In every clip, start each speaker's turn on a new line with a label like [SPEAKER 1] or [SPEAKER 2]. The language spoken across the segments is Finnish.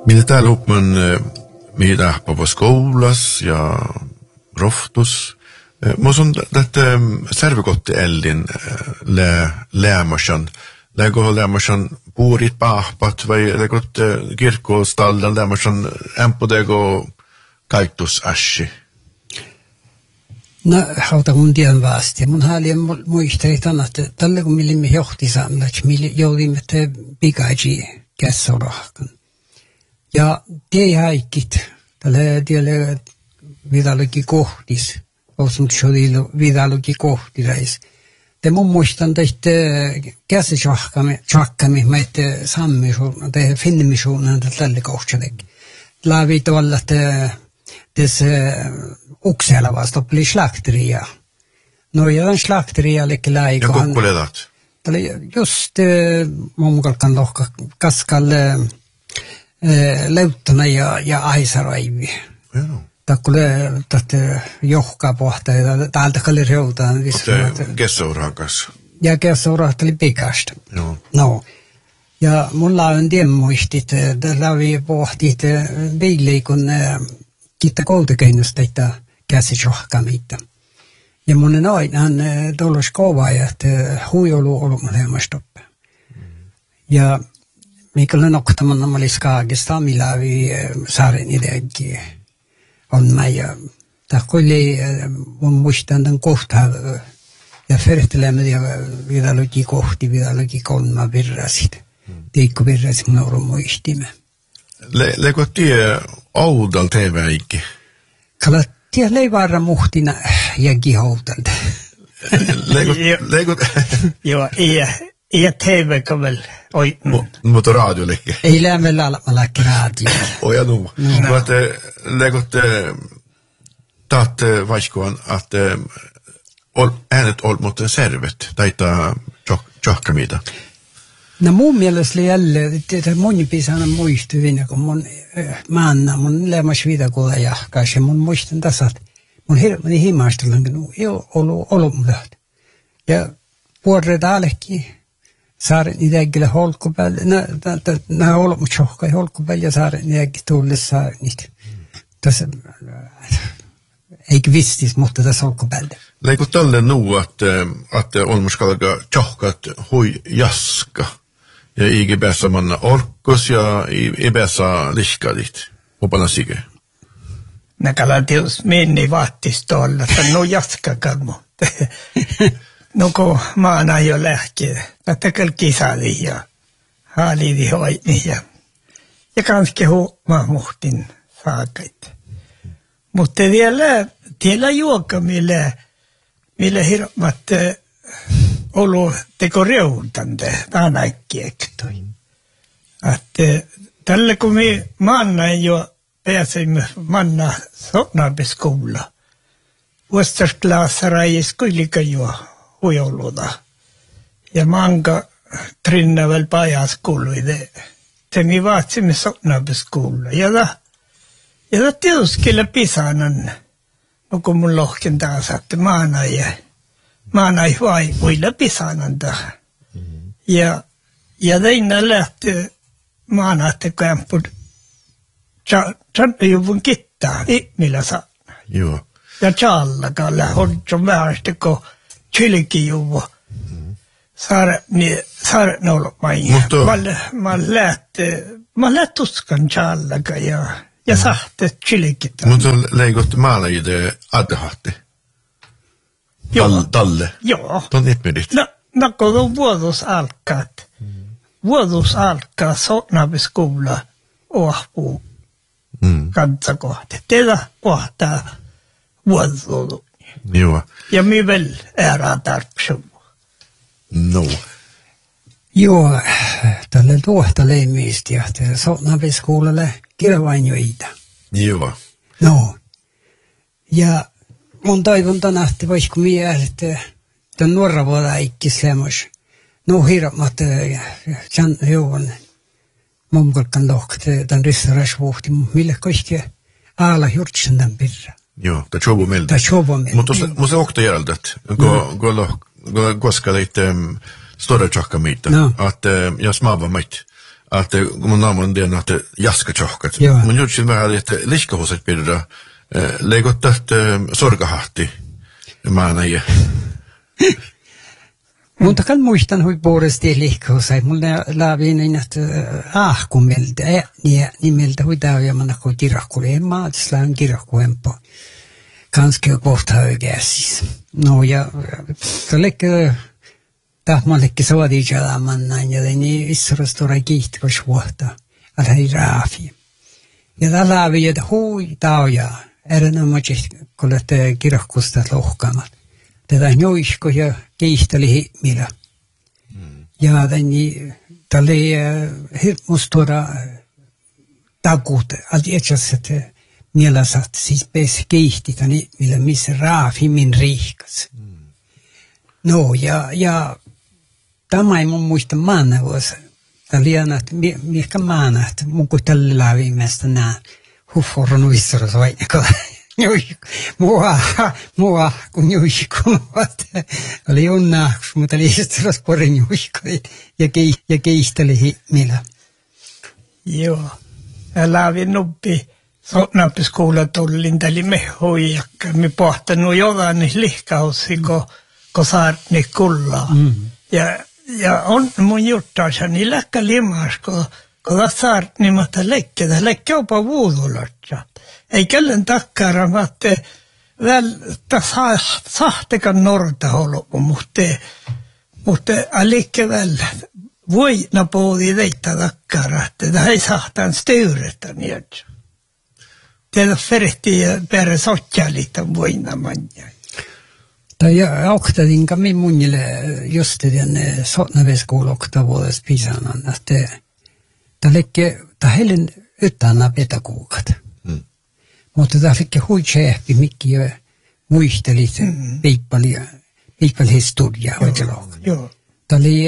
[SPEAKER 1] Mitä täällä hupman mitä på skolas ja roftus. Mä sun tätä servikotti eldin lämmersan. Läggo lämmersan puurit pahpat vai läggot kirkkostaldan lämmersan ämpodego kaiktus ashi.
[SPEAKER 2] No, hauta kun tiedän vaasti. Mun häälien muistetaan, että tällä kun millimme johti saamelaksi, millä joudimme pikaisi kässorahkan. Ja tie häikit, tällä tiellä vidalukin kohtis, osuntsodilla vidalukin kohtirais. Te mun muistan teistä kässorahkami, meitä sammisuun, te finnimisuun, tällä kohtsellekin. Laavi tuolla, että tässä Uksela vasta bli slakteria. No ja slakteria lika läge.
[SPEAKER 1] Ja kokkoledat.
[SPEAKER 2] Tällä just mumkalkan lohka kaskalle leuttana ja aisaraivi.
[SPEAKER 1] Joo.
[SPEAKER 2] Takkule tätä johkaa pohtaa ja täältä kalli reutaan.
[SPEAKER 1] Kessourakas.
[SPEAKER 2] Ja kessourahteli pikasta.
[SPEAKER 1] Joo.
[SPEAKER 2] No. Ja mulla on muistit, tällä pohtit biiliikun kiittää koulutukeinnosta, että käsisohkamita. Ja monen aina tullut kovaa, että huijolu ollut monemmasta. Ja mikä on noktaman oli skaagista, millä vi saaren ideegi on mä. Ja tahkoli mun muistan tämän kohtaa ja förtelemme ja vidaluki kohti, vidaluki kolma virrasit. Teikko virrasit mun oron muistimme.
[SPEAKER 1] Lego tie audal TV-ikki?
[SPEAKER 2] Kalattia leivarra muhtina ja gihoutalta.
[SPEAKER 1] Lego...
[SPEAKER 3] Joo, ei TV väl. Oi.
[SPEAKER 1] Mutta radiolekki?
[SPEAKER 2] Ei lämmellä almalakki radio.
[SPEAKER 1] Oi ja nu. Mutta Lego taat vaikkoon, että äänet on mutta servet, taitaa tjohkamita.
[SPEAKER 2] No mun mielestä jälleen, että moni pisana muistuvina, kun mun lämmäs vidakulla jahkaisi, mun muistan tässä, että mun himmaistellaan, kun ei ollut lähtö. Ja puolet allekin, saaren idägille holkupäälle, nämä ollut mut tjohkai holkupäälle ja saaren idägille tullessa niitä. Tässä, eikä vistis, mutta tässä holkupäälle.
[SPEAKER 1] Leikko tälle nu, että on muskalga tjohkat hui jaska. Ja ikke päässä manna orkos ja ei päässä liskadit. Opana sige.
[SPEAKER 3] Näkälä tius minni vaattis tuolla, että no jaskakalmo. No kun maana jo lähtee, että kyllä kisali ja haalidi hoini ja kanske maa muhtin saakait. Mutta vielä juoka, millä hirmat olo teko reutante, tämä äkkiäktoi. Että tällä kun me maana jo pääsimme manna sotnaapiskolla, vuostasklaasara ei skuilika jo huijoluda. Ja maanka trinnavel pajaskouluide. Te me vaatsimme sotnaapiskolla. Ja tämä tietysti pisanan, no kun mun lohken taas, että maana ei voi läpi sananda. Ja teina lähti maana, että kämpud juvun kittaa, millä saa.
[SPEAKER 1] Joo.
[SPEAKER 3] Ja tjallakalla hodjon vääristä, kun kylkijuvu. Saare nolla mai. Mä lähti tuskan tjallaka ja sahti kylkitä.
[SPEAKER 1] Mutta leikot maala i det adhahti. Talle.
[SPEAKER 3] Joo.
[SPEAKER 1] Tuon nipmedit.
[SPEAKER 3] No kun vuodos alkaa sotnaapiskoula ohpuu kansakohti. Tätä kohtaa vuododu.
[SPEAKER 1] Joo.
[SPEAKER 3] Ja me väl ära tarpsumma.
[SPEAKER 1] No.
[SPEAKER 2] Joo, tälle tuohta leimisti, että sotnaapiskoulalle kirvainjoita.
[SPEAKER 1] Joo.
[SPEAKER 2] No. Ja mun toivon tänähti voisiko miettiä, että tämän nuorra vuoda ikkis lämmös. No hirmat, juon mumkalkan lohkat, tämän rissarasvuhti, mille koiski aala hjortsen tämän pirra.
[SPEAKER 1] Joo, det tjobo melda.
[SPEAKER 2] Det tjobo melda.
[SPEAKER 1] Mutta se okta järjeldet, koska lite större tjocka mita, att jag smavar mitt, att mun naamon den att jaska tjohkat. Mun jutsin vähän, että lihkahuset pidä leikottat sorgahahti maanaja.
[SPEAKER 2] Mutta kan muistan hui puolesti lihkahusai. Mulla laaviin niin, että ahkumelta, nimeltä hui täyjämänä kuin kirahkuli. En maatisla on kirahkuempo. Kanske kohta oikeassis. No ja tällekö tahmallekin suodi jalaman näin, ja niin issorastora kiihtikö suhta. Alhai raafi. Ja tällä että hui tauja. Erinomaisesti, kun olette kirahkusta lohkaamat. Tätä njoisko ja kiihteli millä. Ja tälle hirmustuora takut. Alti etsas, että mielessä siis pääsi kiihtitani, millä missä raafi min riikas. No ja tämä ei mun muista maana vuosi. Tämä liian, että mikä maana, että mun kun tälle lävimestä nää hufforon uissaros vaikka. Mua kun juikkuvat. Oli onnaaksi, mutta liisteros porin juikkuit ja keisteli millä.
[SPEAKER 3] Joo. Ja lävin nuppi. Sotnappiskoula tullin täli me hoijakka. Me pohtanut jotain lihkaussi, kun saarni kullaa. Ja on mun juttaansa, niin läkkä limas, kun saarni mutta läkkä jopa vuudulatsa. Ei kellen takkara, mutta sahtekan norta holopu, mutta alikke väl voina poodi teitä takkara, että tämä ei sahtaan styyretä niin. Teillä ferehti ja perä sotjaalita voina manja.
[SPEAKER 2] Tai aukhtadinka min munille just den sotnaveskoulokta vuodessa pisanan, että tämä helen yttänä pedagogat. Mutta tämä fikki hui tjehpi, mikki jo muistelit piippali historiaa hoitaloga. Tämä oli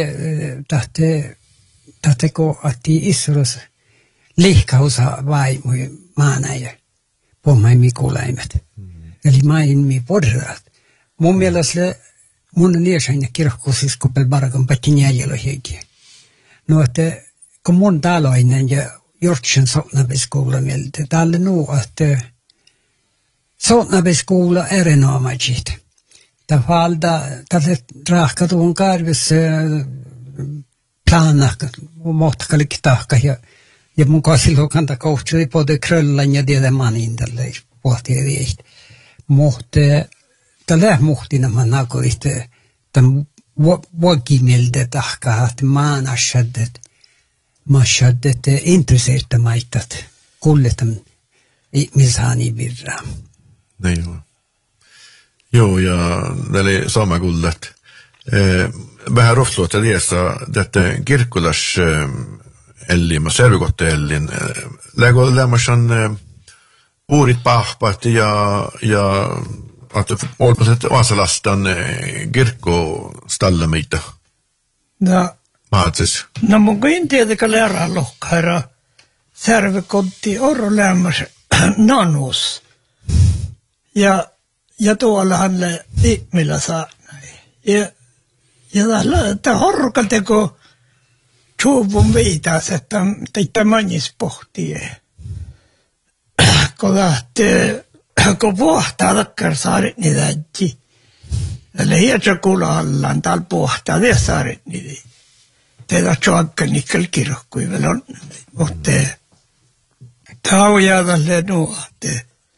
[SPEAKER 2] tahteko atti issoros lihkausa vaimui maanaja pommain mikuläimet. Eli main porrat. Mun mielestä mun on niisainen kirkkuusis, kun pelbarakan pätin jäljellä heikin. No, että kun mun taloinen ja Jortsen sotnabeskoula mieltä, täällä nuu, että sotnabeskoula erinomaisesti. Tämä valda, tälle rahkatuun karvissa plana, mohtakallekin tahka ja mun silloin kanta kohtui både kröllan ja tiedä manin tälle pohtia riehti. Mutta tällä muhtina mä nakoit, tämän vuokimeltä tahkaa, että maan ashaddet intresseerta maittat kulletan ihmisani virraa.
[SPEAKER 1] Niin joo, ja tälle sama kullet. Vähän rofluota liesa, että kirkkulas ellin, servikotte ellin. Lämmäsän uurit pahpat ja että olpaset Vaasalastan kirkkostallamiita.
[SPEAKER 3] No mun kuin tietenkin läärä lohkaira servikotti oro lämmäs nanus. Ja tuollahan le ihmillä saa näin. Ja tämä horka teko tjuuvun viitas, että teitä manis pohtii. Kun pohtaa takkar saarit niitä äiti. Tällä hietsä kuulallaan täällä pohtaa vielä saarit niitä. Teitä tjoakka nikkel kirjokkui vielä on. Mutta tämä on jäädälle nuote.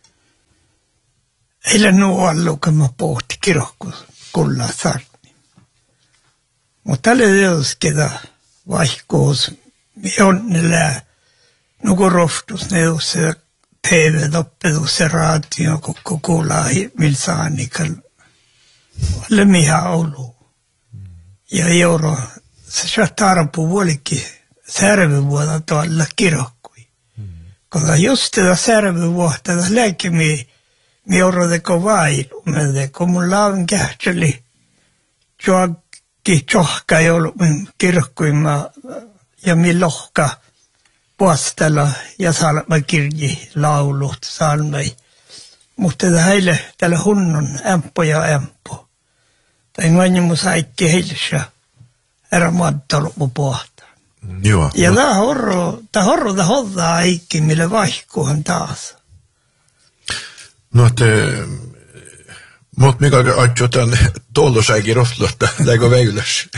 [SPEAKER 3] Eile nuollu, kun mä pohti kirjokkui kullaa saarit. Mutta tällä teosketä vaihkoos. Onnelää nuku roftus neusse TV-toppedus ja radio koko kuulaa milsaanikal. Alle miha olu. Ja euro se tarpu vuolikin särvivuota tuolla kirjokkui. Koska just tätä särvivuota lääkemi mi euro teko vailu. Me teko mun laavin kähtseli. Johka ei ollut kirkkuima ja mi lohka puostella ja salma kirji laulut salmei. Mutta heille tällä hunnun ämpö ja ämpö. Tai ngani mu saikki heilsä ära mattalo mu pohta.
[SPEAKER 1] Joo.
[SPEAKER 3] Ja ta hodda aikki, mille vaihkuhan taas.
[SPEAKER 1] No, että mut mikä ajattelin tuollosaikin rohtelutta, läikö väyläs?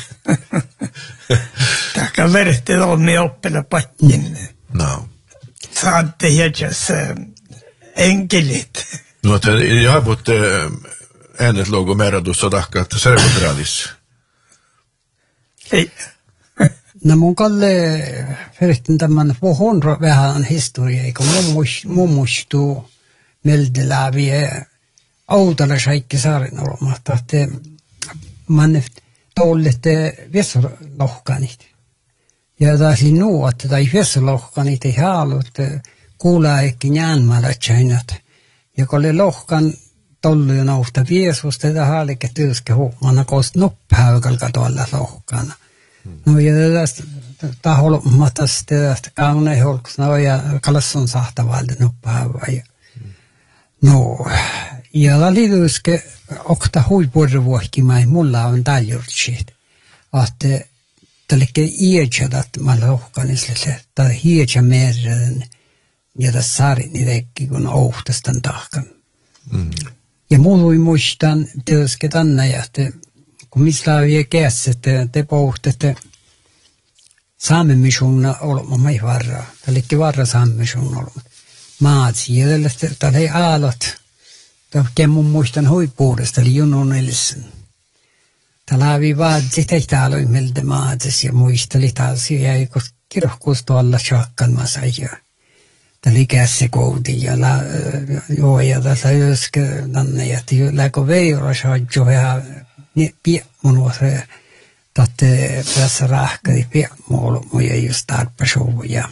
[SPEAKER 3] Tähän verehti on oppilla pattin.
[SPEAKER 1] No.
[SPEAKER 3] Saatte jätsäs enkelit.
[SPEAKER 1] No, että jaaput äänet logo määrätussa tahka, että servotraadissa.
[SPEAKER 3] Ei.
[SPEAKER 2] No mun kalle verehtin tämän pohon vähän historiaa, eikä mummustu meldeläviä autolla saikki saarin olematta, että man tollette vesolohkanit. Ja taas nuo, että tai vesolohkanit ei halu, että kuulaa ekki jäänmällä tjänät. Ja kun oli lohkan tolluja nousta viesusta, että haalikke työske huomana, kost nopphäykalka tuolla lohkana. No ja tästä taholmatas tästä kauneen holkusna ja kalasson sahtavalde nopphäyä. No, ja liityyske okta huipurvuohkimai mulla on taljurtsit. Että tälleke iätjädät mä lohkaniselle, tai hiätjä merren, ja tässä saarin idekki kun ohtastan tahkan. Ja mulla muistan työske tänne, että kun missä on kässä, te pohtatte saamemisuunna olema ei varra. Tälleke varra saamemisuunna olema. Maatsi, ja tällaista ei aalot. Tämä mun muistan huippuudesta, eli junun elissen. Täällä oli vaadzi teitä aloimelta maatis ja muisteli taas, ja ei kirjohkuus tuolla shakkan mä sai. Täällä ikässä koudi, ja tässä joskin tänne, että läkö veura saadjo vähän piemmunua se, että tässä rahkari piemmuolu, ja just tarpesuuja.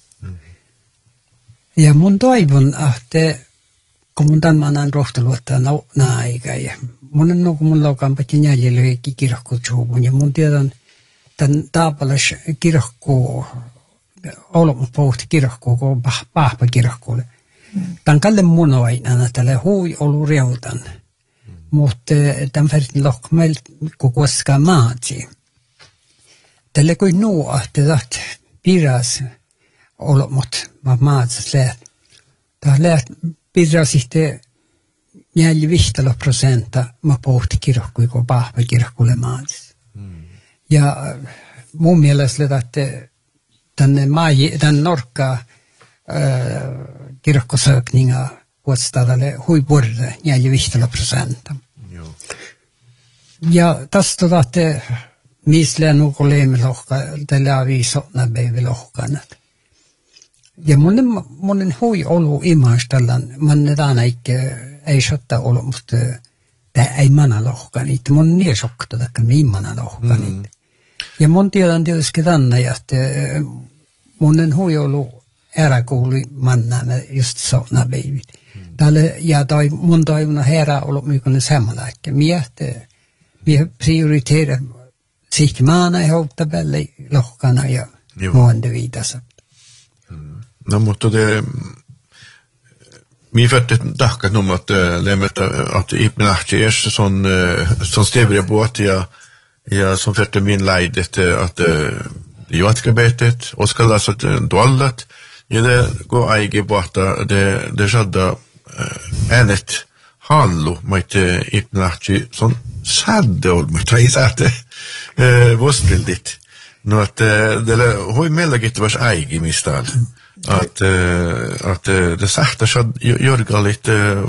[SPEAKER 2] Ja mun toivon, että kun mun tämän rohtelua naikaa, ja mun on kun mun laukaan pätin jäljellä kaikki kirjohkuutsuuvun, ja mun tiedän tämän taapalas kirjohkuu, olemme pohti kirjohkuu, kun pahpa kirjohkuulle. Tämän kalle mun aina, tälle hui olu reutan, mutta tämän verran lohkamel, kun koskaan maatsi. Tälle kuin nuo, että piras olomot, mä maatsas läht. Tämä läht piras sitten 4-5%, mä pohti kirjohkuu, kun pahpa kirjohkuulle maatsi. Ja mun mielestä, että tänne norkkaa kirjohkusökninga vuodestadalle huipurre 4-5%. Ja tästä että missä nukuleemi lohka, tällä on viisotna päivä lohkanat. Ja monen hui olu imastellaan, monen aina ei sotta olu, mutta tämä ei mana lohkanit. Monen niin sokta, että ei mana lohkanit. Ja mon tiedän tietysti tänne, että monen hui olu eräkuuli mannana just sotna päivä. Ja mun toivona herää olu mykinen samalla, että mie prioriteera siht maana ja houtta päälle lohkana ja muonde viitasa.
[SPEAKER 1] No, mutta minä fötter tahkat om att lämna att Ibn Ahtiers sån stävre båt ja som fötter min leidet att jatkabetet och ska läsa dollat ja det går äge båta det skedde änet hallo med Ibn Ahti sån sadde ol med treisate vostrildigt. No, että hui meilläkin vars äigi mistal. Att det sakta så jorgalit